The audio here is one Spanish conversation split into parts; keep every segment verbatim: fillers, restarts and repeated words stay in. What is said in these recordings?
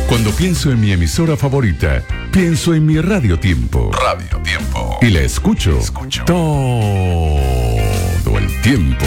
Cuando pienso en mi emisora favorita, pienso en mi Radio Tiempo. Radio Tiempo. Y la escucho, escucho. todo el tiempo.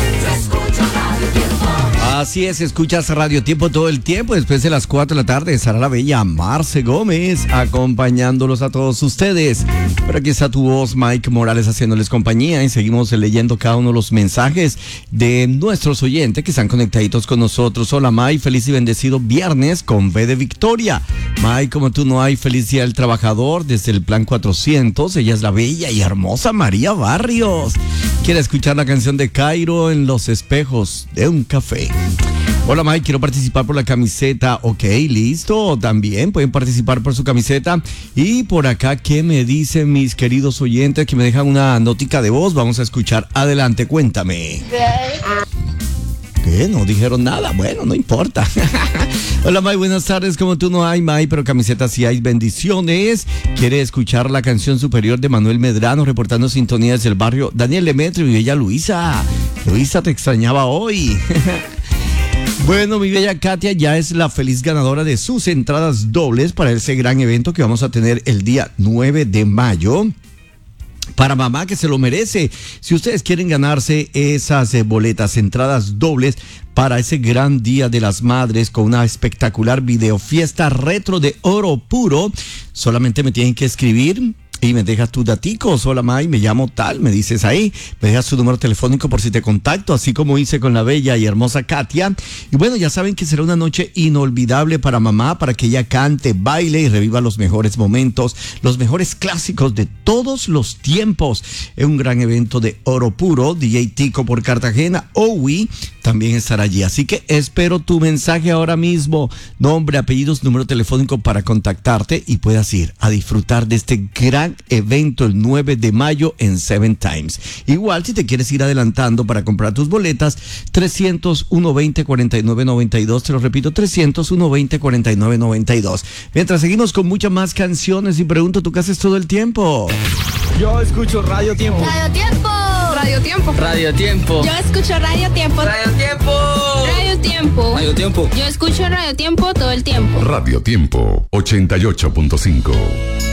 Así es, escuchas Radio Tiempo todo el tiempo. Después de las cuatro de la tarde estará la bella Marce Gómez acompañándolos a todos ustedes. Pero aquí está tu voz, Mike Morales, haciéndoles compañía. Y seguimos leyendo cada uno de los mensajes de nuestros oyentes que están conectaditos con nosotros. Hola, Mike, feliz y bendecido viernes con V de Victoria. Mike, como tú no hay, feliz día del trabajador desde el plan cuatrocientos. Ella es la bella y hermosa María Barrios. Quiere escuchar la canción de Cairo en los espejos de un café. Hola, Mike, quiero participar por la camiseta. Ok, listo, también pueden participar por su camiseta. Y por acá, ¿qué me dicen mis queridos oyentes? Que me dejan una notica de voz. Vamos a escuchar. Adelante, cuéntame. ¿Qué? No dijeron nada. Bueno, no importa. Hola, May, buenas tardes. Como tú no hay, May, pero camisetas sí hay. Bendiciones. Quiere escuchar la canción Superior de Manuel Medrano, reportando sintonía desde el barrio Daniel Lemetri. Mi bella Luisa. Luisa, te extrañaba hoy. Bueno, mi bella Katia ya es la feliz ganadora de sus entradas dobles para ese gran evento que vamos a tener el día nueve de mayo. Para mamá, que se lo merece. Si ustedes quieren ganarse esas eh, boletas, entradas dobles para ese gran Día de las Madres con una espectacular videofiesta retro de oro puro, solamente me tienen que escribir y me dejas tus daticos. Hola, May, me llamo tal, me dices ahí, me dejas tu número telefónico por si te contacto, así como hice con la bella y hermosa Katia. Y bueno, ya saben que será una noche inolvidable para mamá, para que ella cante, baile y reviva los mejores momentos, los mejores clásicos de todos los tiempos. Es un gran evento de oro puro. D J Tico por Cartagena, Owi también estará allí, así que espero tu mensaje ahora mismo, nombre, apellidos, número telefónico para contactarte y puedas ir a disfrutar de este gran evento el nueve de mayo en Seven Times. Igual, si te quieres ir adelantando para comprar tus boletas, trescientos uno veinte cuarenta y nueve noventa y dos, te lo repito, trescientos uno veinte cuarenta y nueve noventa y dos. Mientras seguimos con muchas más canciones y pregunto, ¿tú qué haces todo el tiempo? Yo escucho Radio Tiempo. Radio Tiempo. Radio Tiempo. Radio Tiempo. Yo escucho Radio Tiempo. Radio Tiempo. Radio Tiempo. Radio Tiempo. Yo escucho Radio Tiempo todo el tiempo. Radio Tiempo ochenta y ocho punto cinco.